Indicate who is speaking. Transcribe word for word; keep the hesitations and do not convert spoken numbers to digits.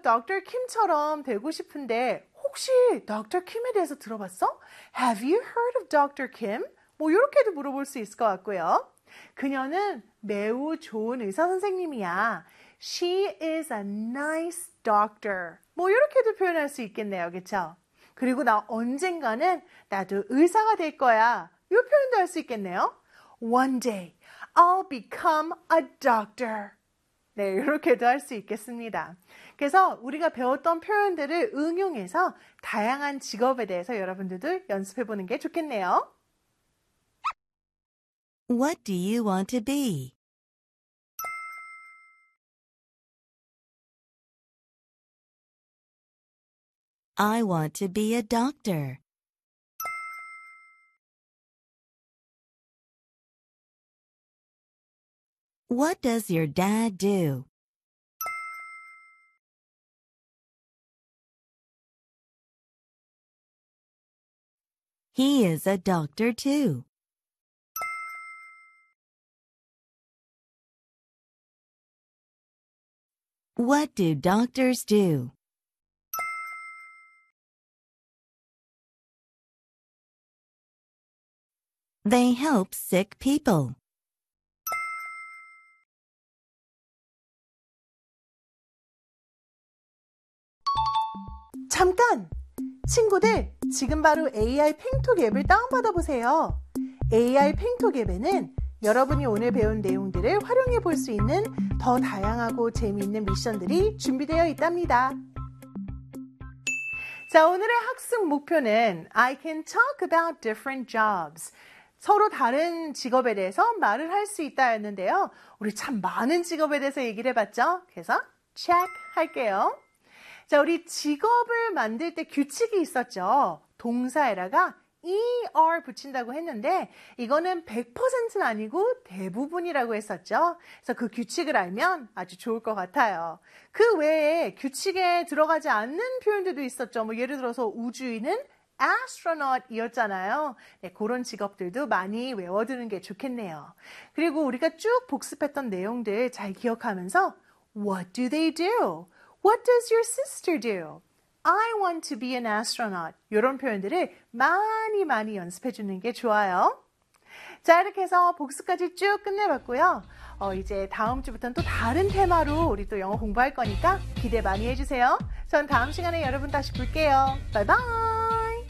Speaker 1: 닥터 킴처럼 되고 싶은데 혹시 닥터 킴에 대해서 들어봤어? Have you heard of 닥터 Kim? 뭐 이렇게도 물어볼 수 있을 것 같고요. 그녀는 매우 좋은 의사 선생님이야. She is a nice doctor. 뭐 이렇게도 표현할 수 있겠네요. 그렇죠? 그리고 나 언젠가는 나도 의사가 될 거야. 이 표현도 할 수 있겠네요. One day I'll become a doctor. 네, 이렇게도 할 수 있겠습니다. 그래서 우리가 배웠던 표현들을 응용해서 다양한 직업에 대해서 여러분들도 연습해 보는 게 좋겠네요.
Speaker 2: What do you want to be? I want to be a doctor. What does your dad do? He is a doctor too. What do doctors do? They help sick people.
Speaker 1: 잠깐! 친구들, 지금 바로 에이아이 팽톡 앱을 다운받아 보세요. 에이아이 팽톡 앱에는 여러분이 오늘 배운 내용들을 활용해 볼 수 있는 더 다양하고 재미있는 미션들이 준비되어 있답니다. 자, 오늘의 학습 목표는 I can talk about different jobs. 서로 다른 직업에 대해서 말을 할 수 있다 였는데요. 우리 참 많은 직업에 대해서 얘기를 해봤죠? 그래서 check 할게요. 자, 우리 직업을 만들 때 규칙이 있었죠. 동사에다가 er 붙인다고 했는데 이거는 백 퍼센트는 아니고 대부분이라고 했었죠. 그래서 그 규칙을 알면 아주 좋을 것 같아요. 그 외에 규칙에 들어가지 않는 표현들도 있었죠. 뭐 예를 들어서 우주인은 astronaut이었잖아요. 네, 그런 직업들도 많이 외워두는 게 좋겠네요. 그리고 우리가 쭉 복습했던 내용들 잘 기억하면서 What do they do? What does your sister do? I want to be an astronaut. 이런 표현들을 많이 많이 연습해 주는 게 좋아요. 자, 이렇게 해서 복습까지 쭉 끝내봤고요. 어, 이제 다음 주부터는 또 다른 테마로 우리 또 영어 공부할 거니까 기대 많이 해주세요. 전 다음 시간에 여러분 다시 볼게요. 바이바이.